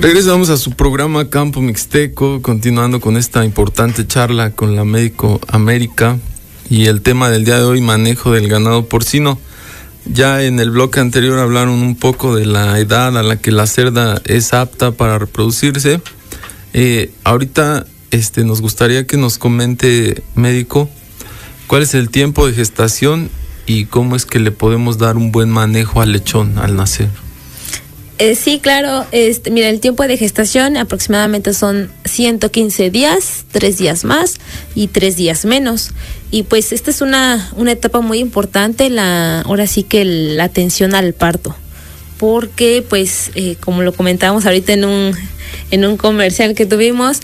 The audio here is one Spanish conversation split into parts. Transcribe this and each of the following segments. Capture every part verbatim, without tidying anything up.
Regresamos a su programa Campo Mixteco, continuando con esta importante charla con la Médico América y el tema del día de hoy, manejo del ganado porcino. Ya en el bloque anterior hablaron un poco de la edad a la que la cerda es apta para reproducirse. Eh, ahorita este, nos gustaría que nos comente, médico, cuál es el tiempo de gestación y cómo es que le podemos dar un buen manejo al lechón al nacer. Eh, sí, claro. Este, mira, el tiempo de gestación aproximadamente son ciento quince días, tres días más y tres días menos. Y pues esta es una, una etapa muy importante, la, ahora sí que el, la atención al parto. Porque pues, eh, como lo comentábamos ahorita en un, en un comercial que tuvimos,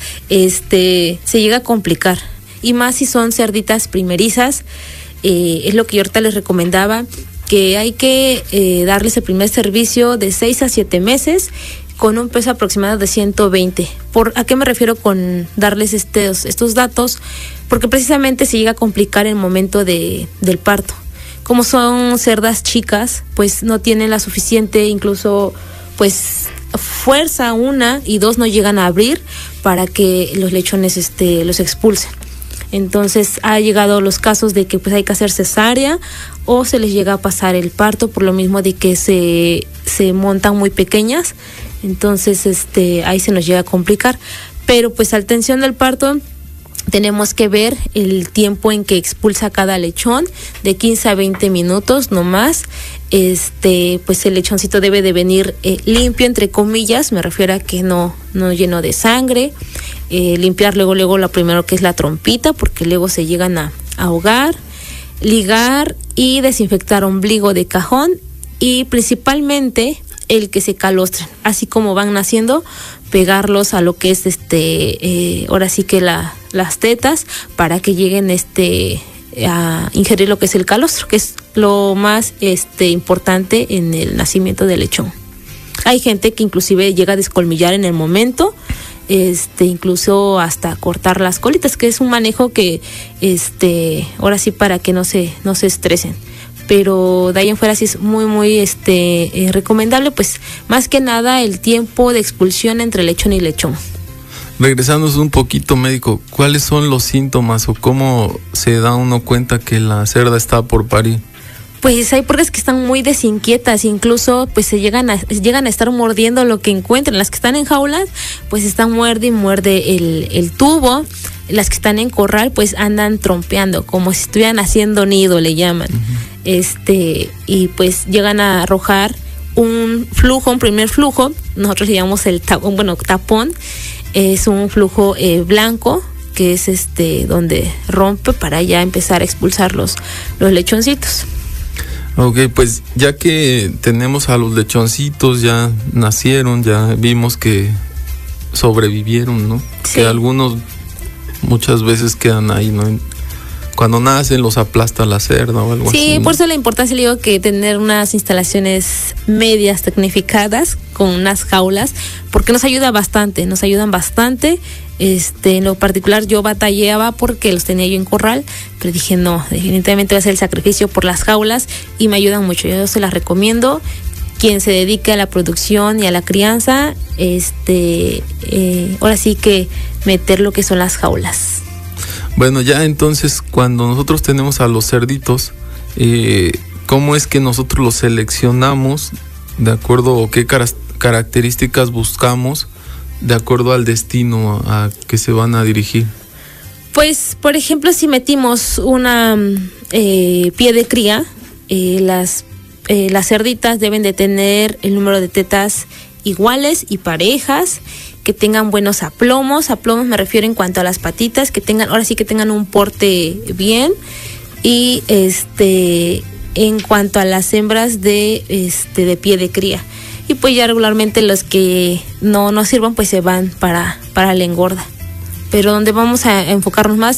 este, se llega a complicar. Y más si son cerditas primerizas, eh, es lo que yo ahorita les recomendaba, que hay que eh, darles el primer servicio de seis a siete meses con un peso aproximado de ciento veinte. ¿Por a qué me refiero con darles estos, estos datos? Porque precisamente se llega a complicar el momento de, del parto. Como son cerdas chicas, pues no tienen la suficiente, incluso pues fuerza, una y dos no llegan a abrir para que los lechones este, los expulsen. Entonces ha llegado los casos de que pues hay que hacer cesárea o se les llega a pasar el parto por lo mismo de que se, se montan muy pequeñas. Entonces este ahí se nos llega a complicar. Pero pues al tensión del parto tenemos que ver el tiempo en que expulsa cada lechón, de quince a veinte minutos no más. Este, pues el lechoncito debe de venir eh, limpio, entre comillas, me refiero a que no, no lleno de sangre. Eh, limpiar luego, luego lo primero que es la trompita, porque luego se llegan a, a ahogar, ligar y desinfectar ombligo de cajón y principalmente el que se calostren, así como van naciendo, pegarlos a lo que es este, eh, ahora sí que la, las tetas, para que lleguen este a ingerir lo que es el calostro, que es lo más este importante en el nacimiento del lechón. Hay gente que inclusive llega a descolmillar en el momento, este incluso hasta cortar las colitas, que es un manejo que este ahora sí para que no se no se estresen. Pero de ahí en fuera sí es muy muy este eh, recomendable, pues más que nada el tiempo de expulsión entre lechón y lechón. Regresándonos un poquito, médico, ¿cuáles son los síntomas o cómo se da uno cuenta que la cerda está por parir? Pues hay porcas que están muy desinquietas, incluso pues se llegan a llegan a estar mordiendo lo que encuentran. Las que están en jaulas pues están muerde y muerde el, el tubo. Las que están en corral pues andan trompeando, como si estuvieran haciendo nido, le llaman. Uh-huh. Este, y pues llegan a arrojar un flujo, un primer flujo, nosotros le llamamos el tapón, bueno, tapón, es un flujo eh, blanco, que es este donde rompe para ya empezar a expulsar los, los lechoncitos. Ok, pues ya que tenemos a los lechoncitos, ya nacieron, ya vimos que sobrevivieron, ¿no? Sí. Que algunos muchas veces quedan ahí, ¿no? Cuando nacen los aplasta la cerda o algo sí, así. Sí, ¿no? por eso la importancia, le digo, que tener unas instalaciones medias tecnificadas con unas jaulas, porque nos ayuda bastante, nos ayudan bastante. Este, en lo particular yo batallaba porque los tenía yo en corral, pero dije no, definitivamente voy a hacer el sacrificio por las jaulas y me ayudan mucho, yo se las recomiendo. Quien se dedique a la producción y a la crianza, este, eh, ahora sí que meter lo que son las jaulas. Bueno, ya entonces cuando nosotros tenemos a los cerditos, eh, ¿cómo es que nosotros los seleccionamos? ¿De acuerdo a qué car- características buscamos? De acuerdo al destino a que se van a dirigir. Pues, por ejemplo, si metimos una eh, pie de cría, eh, las, eh, las cerditas deben de tener el número de tetas iguales y parejas, que tengan buenos aplomos. Aplomos me refiero en cuanto a las patitas, que tengan, ahora sí que tengan un porte bien. Y este en cuanto a las hembras de este de pie de cría. Y pues ya regularmente los que no nos sirvan pues se van para, para la engorda. Pero donde vamos a enfocarnos más